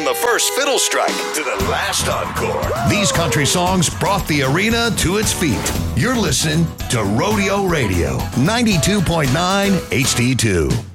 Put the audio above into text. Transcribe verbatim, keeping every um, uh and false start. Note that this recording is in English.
From the first fiddle strike to the last encore. These country songs brought the arena to its feet. You're listening to Rodeo Radio, ninety-two point nine H D two.